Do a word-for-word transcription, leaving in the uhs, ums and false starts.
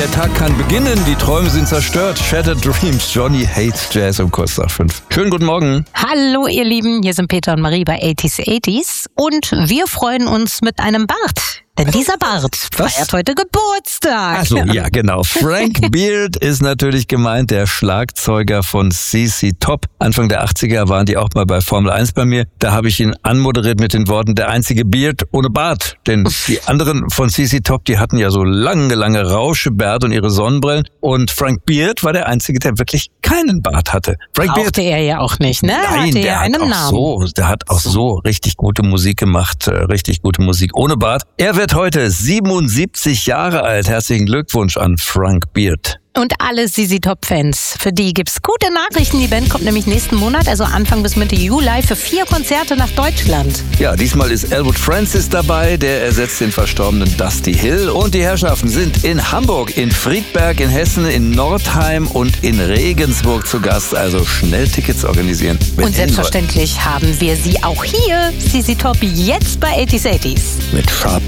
der Tag kann beginnen, die Träume sind zerstört. Shattered Dreams, Johnny hates Jazz um kurz nach fünf. Schönen guten Morgen. Hallo ihr Lieben, hier sind Peter und Marie bei achtziger achtziger und wir freuen uns mit einem Bart. Denn dieser Bart Was? feiert heute Geburtstag. Ach so, ja genau. Frank Beard ist natürlich gemeint, der Schlagzeuger von C C Top. Anfang der achtziger waren die auch mal bei Formel eins bei mir. Da habe ich ihn anmoderiert mit den Worten, der einzige Beard ohne Bart. Denn die anderen von C C Top, die hatten ja so lange, lange Rauschebärte und ihre Sonnenbrillen. Und Frank Beard war der einzige, der wirklich keinen Bart hatte. Frank Brauchte er ja auch nicht, ne? Nein, hatte der ja hat einen auch Namen. so, der hat auch so richtig gute Musik gemacht, äh, richtig gute Musik ohne Bart. Er wird heute siebenundsiebzig Jahre alt. Herzlichen Glückwunsch an Frank Beard. Und alle C C Top-Fans, für die gibt's gute Nachrichten. Die Band kommt nämlich nächsten Monat, also Anfang bis Mitte Juli, für vier Konzerte nach Deutschland. Ja, diesmal ist Elwood Francis dabei, der ersetzt den verstorbenen Dusty Hill. Und die Herrschaften sind in Hamburg, in Friedberg, in Hessen, in Nordheim und in Regensburg zu Gast. Also schnell Tickets organisieren. Und selbstverständlich haben wir sie auch hier, C C Top, jetzt bei achtziger achtziger. Mit Sharp